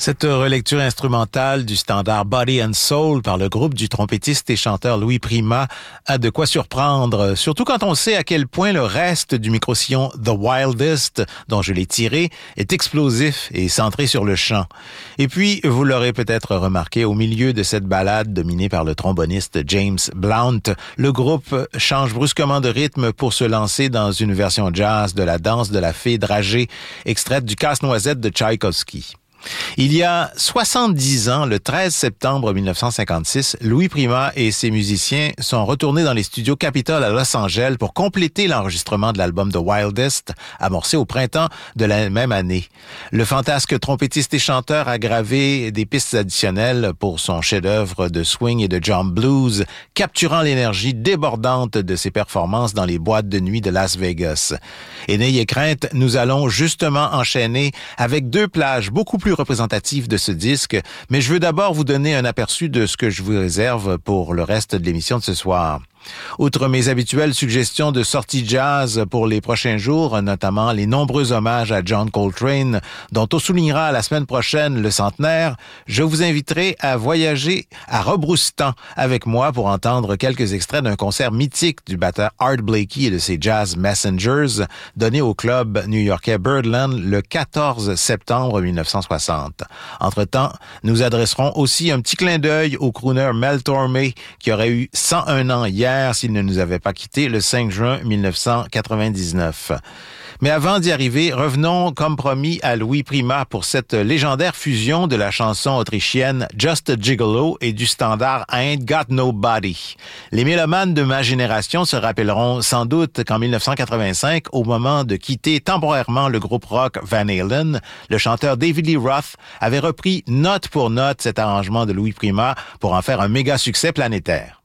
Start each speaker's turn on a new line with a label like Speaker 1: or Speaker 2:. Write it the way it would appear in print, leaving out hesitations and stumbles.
Speaker 1: Cette relecture instrumentale du standard Body and Soul par le groupe du trompettiste et chanteur Louis Prima a de quoi surprendre, surtout quand on sait à quel point le reste du micro-sillon The Wildest, dont je l'ai tiré, est explosif et centré sur le chant. Et puis, vous l'aurez peut-être remarqué, au milieu de cette ballade dominée par le tromboniste James Blount, le groupe change brusquement de rythme pour se lancer dans une version jazz de la danse de la fée dragée, extraite du Casse-Noisette de Tchaïkovski. Il y a 70 ans, le 13 septembre 1956, Louis Prima et ses musiciens sont retournés dans les studios Capitol à Los Angeles pour compléter l'enregistrement de l'album The Wildest, amorcé au printemps de la même année. Le fantasque trompettiste et chanteur a gravé des pistes additionnelles pour son chef-d'œuvre de swing et de jump blues, capturant l'énergie débordante de ses performances dans les boîtes de nuit de Las Vegas. Et n'ayez crainte, nous allons justement enchaîner avec deux plages beaucoup plus représentatif de ce disque, mais je veux d'abord vous donner un aperçu de ce que je vous réserve pour le reste de l'émission de ce soir. Outre mes habituelles suggestions de sorties jazz pour les prochains jours, notamment les nombreux hommages à John Coltrane, dont on soulignera la semaine prochaine le centenaire, je vous inviterai à voyager à Rebroustan avec moi pour entendre quelques extraits d'un concert mythique du batteur Art Blakey et de ses Jazz Messengers, donné au club new-yorkais Birdland le 14 septembre 1960. Entre-temps, nous adresserons aussi un petit clin d'œil au crooner Mel Tormé, qui aurait eu 101 ans hier s'il ne nous avait pas quittés le 5 juin 1999. Mais avant d'y arriver, revenons comme promis à Louis Prima pour cette légendaire fusion de la chanson autrichienne Just a Gigolo et du standard I Ain't Got Nobody. Les mélomanes de ma génération se rappelleront sans doute qu'en 1985, au moment de quitter temporairement le groupe rock Van Halen, le chanteur David Lee Roth avait repris note pour note cet arrangement de Louis Prima pour en faire un méga succès planétaire.